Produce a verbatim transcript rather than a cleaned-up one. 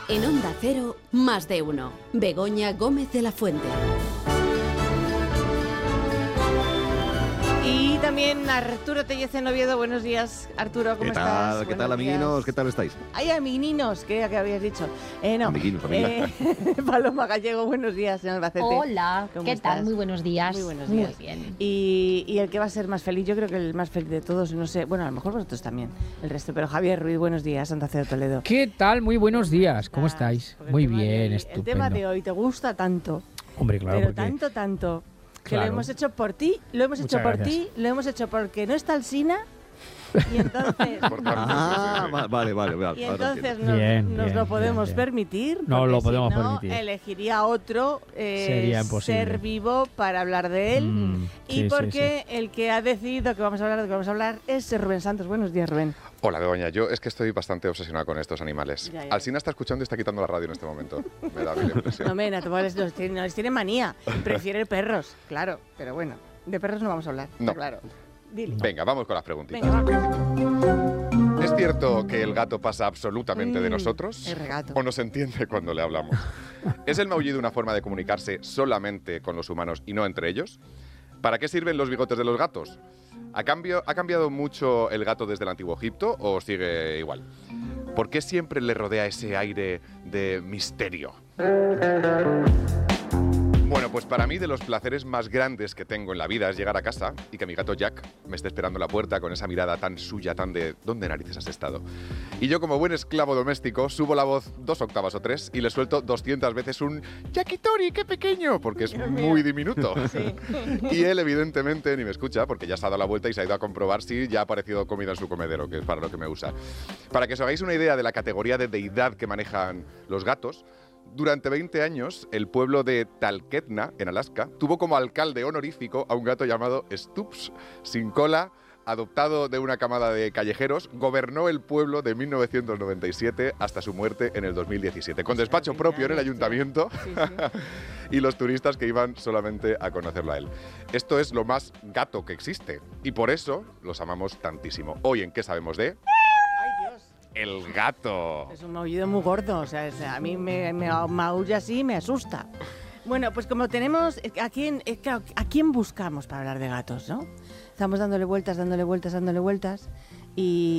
En Onda Cero, Más de Uno. Begoña Gómez de la Fuente. Y también Arturo Tellez en Oviedo. Buenos días, Arturo, ¿cómo ¿Qué tal? estás? ¿Qué Buenos tal, amiguinos? días. ¿Qué tal estáis? Ay, amiguinos, ¿qué, qué habías dicho? Eh, no. Amiguinos, amigas. Eh, Paloma Gallego, buenos días en Albacete. Hola, ¿Cómo ¿qué estás? tal? Muy buenos días. Muy buenos días. Muy bien. Y, y el que va a ser más feliz, yo creo que el más feliz de todos, no sé, bueno, a lo mejor vosotros también, el resto, pero Javier Ruiz, buenos días, Onda Cero Toledo. ¿Qué tal? Muy buenos días. ¿Cómo estáis? Porque el Muy tema de bien, hoy- estupendo. El tema de hoy te gusta tanto, Hombre, claro, pero porque tanto, tanto, que Claro. lo hemos hecho por ti, lo hemos hecho Muchas por gracias. ti, lo hemos hecho porque no está Alsina y entonces... Ah, va- vale, vale. vale Y ahora entonces entiendo. nos, Bien, nos bien, lo podemos bien, bien. permitir. No porque lo podemos si no, permitir. elegiría otro eh, Sería imposible. ser vivo para hablar de él. Mm, y sí, sí, porque el que ha decidido que vamos a hablar de lo que vamos a hablar es Rubén Santos. Buenos días, Rubén. Hola, Begoña. Yo es que estoy bastante obsesionado con estos animales. Ya, ya. Alsina está escuchando y está quitando la radio en este momento. Me da a mí la impresión. No, mena, no les, tiene, no les tiene manía. Prefiere perros, claro. Pero bueno, de perros no vamos a hablar. No. Está claro. Dile. Venga, vamos con las preguntitas. Venga, al principio. ¿Es cierto que el gato pasa absolutamente de Mm, nosotros? el regato. ¿O no se entiende cuando le hablamos? ¿Es el maullido una forma de comunicarse solamente con los humanos y no entre ellos? ¿Para qué sirven los bigotes de los gatos? ¿Ha, cambio, ¿Ha cambiado mucho el gato desde el Antiguo Egipto o sigue igual? ¿Por qué siempre le rodea ese aire de misterio? Bueno, pues para mí de los placeres más grandes que tengo en la vida es llegar a casa y que mi gato Jack me esté esperando en la puerta con esa mirada tan suya, tan de ¿dónde narices has estado? Y yo, como buen esclavo doméstico, subo la voz dos octavas o tres y le suelto doscientas veces un Jackitori, qué pequeño, porque es Dios mío. muy diminuto. Sí. Y él evidentemente ni me escucha porque ya se ha dado la vuelta y se ha ido a comprobar si ya ha aparecido comida en su comedero, que es para lo que me usa. Para que os hagáis una idea de la categoría de deidad que manejan los gatos, durante veinte años, el pueblo de Talkeetna, en Alaska, tuvo como alcalde honorífico a un gato llamado Stubbs, sin cola, adoptado de una camada de callejeros, gobernó el pueblo de mil novecientos noventa y siete hasta su muerte en el dos mil diecisiete, con despacho propio en el ayuntamiento Sí, sí. y los turistas que iban solamente a conocerlo a él. Esto es lo más gato que existe y por eso los amamos tantísimo. Hoy, ¿en qué sabemos de? Ay, Dios. El gato. Es un maullido muy gordo, o sea, es- a mí me, me maulla así y me asusta. Bueno, pues como tenemos, ¿a quién, eh, claro, ¿a quién buscamos para hablar de gatos, no? Estamos dándole vueltas, dándole vueltas, dándole vueltas y,